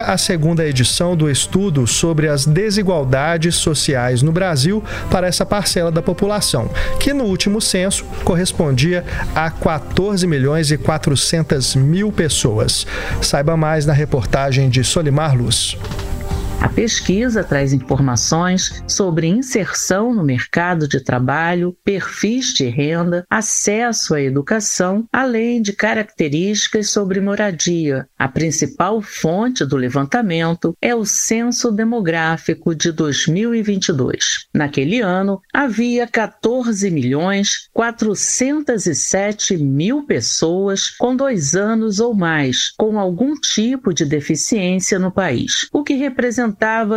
a segunda edição do estudo sobre as desigualdades sociais no Brasil para essa parcela da população, que no último censo correspondia a 14.400.000 pessoas. Saiba mais na reportagem de Solimar Luz. A pesquisa traz informações sobre inserção no mercado de trabalho, perfis de renda, acesso à educação, além de características sobre moradia. A principal fonte do levantamento é o Censo Demográfico de 2022. Naquele ano, havia 14.407.000 pessoas com 2 anos ou mais, com algum tipo de deficiência no país, o que representava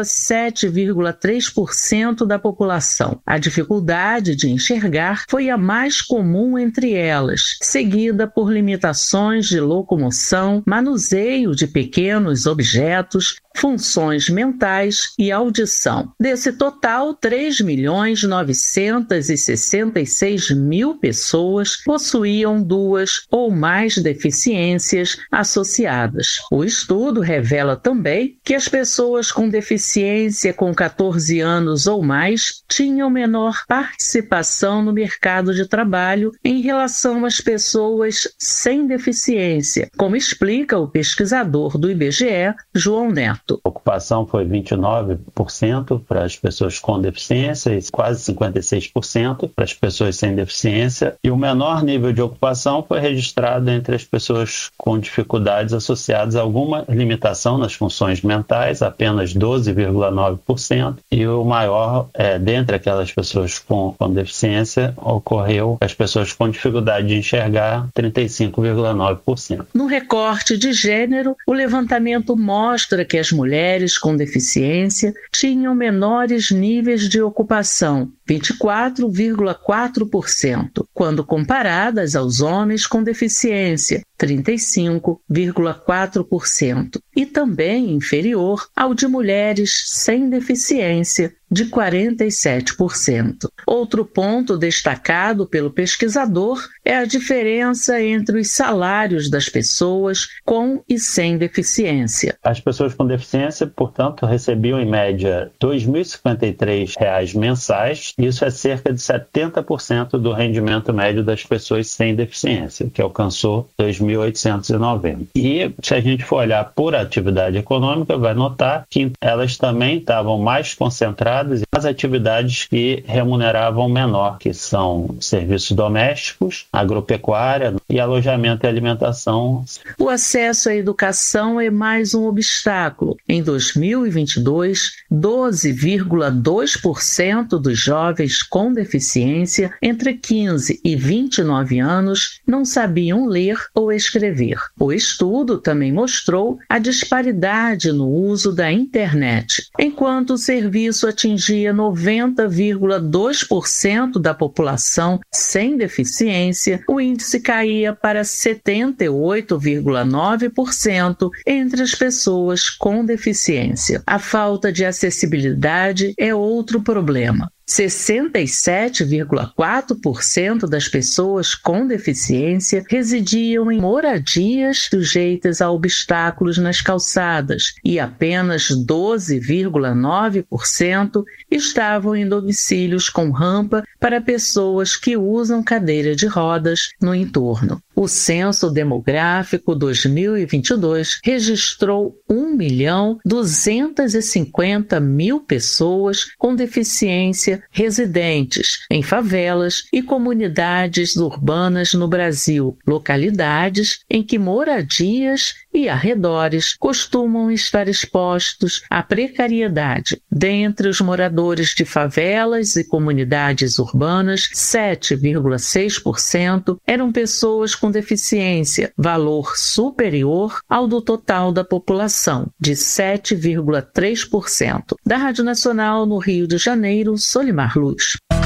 7,3% da população. A dificuldade de enxergar foi a mais comum entre elas, seguida por limitações de locomoção, manuseio de pequenos objetos, funções mentais e audição. Desse total, 3.966.000 pessoas possuíam 2 ou mais deficiências associadas. O estudo revela também que as pessoas com deficiência com 14 anos ou mais tinham menor participação no mercado de trabalho em relação às pessoas sem deficiência, como explica o pesquisador do IBGE, João Neto. A ocupação foi 29% para as pessoas com deficiência e quase 56% para as pessoas sem deficiência. E o menor nível de ocupação foi registrado entre as pessoas com dificuldades associadas a alguma limitação nas funções mentais, apenas 12,9%. E o maior, dentre aquelas pessoas com deficiência, ocorreu as pessoas com dificuldade de enxergar, 35,9%. No recorte de gênero, o levantamento mostra que as mulheres com deficiência tinham menores níveis de ocupação, 24,4%, quando comparadas aos homens com deficiência, 35,4%, e também inferior ao de mulheres sem deficiência, de 47%. Outro ponto destacado pelo pesquisador é a diferença entre os salários das pessoas com e sem deficiência. As pessoas com deficiência, portanto, recebiam em média R$ 2.053 mensais. Isso é cerca de 70% do rendimento médio das pessoas sem deficiência, que alcançou R$ 2.890. E se a gente for olhar por atividade econômica, vai notar que elas também estavam mais concentradas nas atividades que remuneravam menor, que são serviços domésticos, agropecuária e alojamento e alimentação. O acesso à educação é mais um obstáculo. Em 2022, 12,2% dos jovens com deficiência entre 15 e 29 anos não sabiam ler ou escrever. O estudo também mostrou a disparidade no uso da internet. Enquanto o serviço atingia 90,2% da população sem deficiência, o índice caía para 78,9% entre as pessoas com deficiência. A falta de acessibilidade é outro problema. 67,4% das pessoas com deficiência residiam em moradias sujeitas a obstáculos nas calçadas e apenas 12,9% estavam em domicílios com rampa para pessoas que usam cadeira de rodas no entorno. O Censo Demográfico 2022 registrou 1.250.000 pessoas com deficiência residentes em favelas e comunidades urbanas no Brasil, localidades em que moradias e arredores costumam estar expostos à precariedade. Dentre os moradores de favelas e comunidades urbanas, 7,6% eram pessoas com deficiência, valor superior ao do total da população, de 7,3%. Da Rádio Nacional no Rio de Janeiro, Solimar Luz.